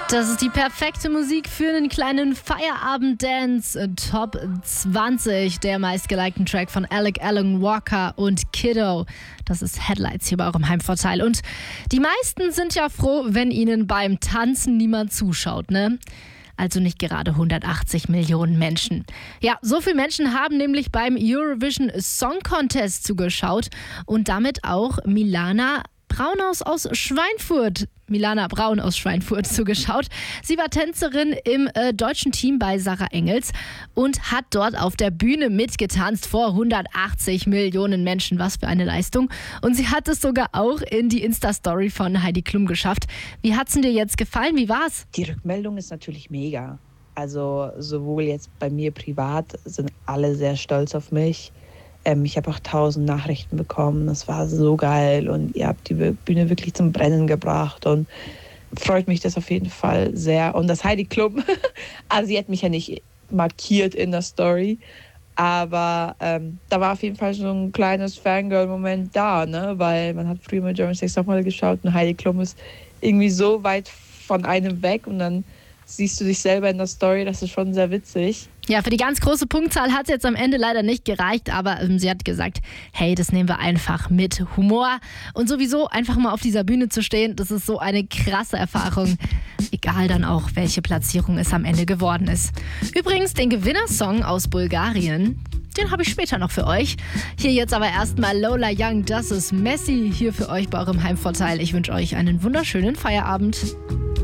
Das ist die perfekte Musik für einen kleinen Feierabend-Dance. Top 20 der meistgelikten Track von Alec Alan Walker und Kiddo. Das ist Headlights hier bei eurem Heimvorteil. Und die meisten sind ja froh, wenn ihnen beim Tanzen niemand zuschaut, ne? Also nicht gerade 180 Millionen Menschen. Ja, so viele Menschen haben nämlich beim Eurovision Song Contest zugeschaut und damit auch Milana Braun aus Schweinfurt zugeschaut. Sie war Tänzerin im deutschen Team bei Sarah Engels und hat dort auf der Bühne mitgetanzt vor 180 Millionen Menschen. Was für eine Leistung. Und sie hat es sogar auch in die Insta-Story von Heidi Klum geschafft. Wie hat's denn dir jetzt gefallen? Wie war's? Die Rückmeldung ist natürlich mega. Also sowohl jetzt bei mir privat sind alle sehr stolz auf mich. Ich habe auch 1000 Nachrichten bekommen. Das war so geil und ihr habt die Bühne wirklich zum Brennen gebracht und freut mich das auf jeden Fall sehr. Und das Heidi Klum, also sie hat mich ja nicht markiert in der Story, aber da war auf jeden Fall so ein kleines Fangirl-Moment da, ne? Weil man hat früher mal Germany's Next Topmodel geschaut und Heidi Klum ist irgendwie so weit von einem weg und dann siehst du dich selber in der Story, das ist schon sehr witzig. Ja, für die ganz große Punktzahl hat es jetzt am Ende leider nicht gereicht, aber sie hat gesagt, hey, das nehmen wir einfach mit Humor. Und sowieso einfach mal auf dieser Bühne zu stehen, das ist so eine krasse Erfahrung. Egal dann auch, welche Platzierung es am Ende geworden ist. Übrigens, den Gewinnersong aus Bulgarien, den habe ich später noch für euch. Hier jetzt aber erstmal Lola Young, das ist Messi, hier für euch bei eurem Heimvorteil. Ich wünsche euch einen wunderschönen Feierabend.